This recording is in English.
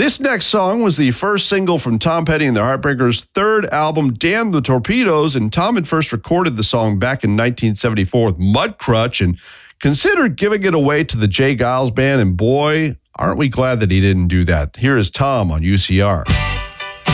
This next song was the first single from Tom Petty and the Heartbreakers' third album, Damn the Torpedoes, and Tom had first recorded the song back in 1974 with Mudcrutch and considered giving it away to the Jay Giles Band, and boy, aren't we glad that he didn't do that. Here is Tom on UCR.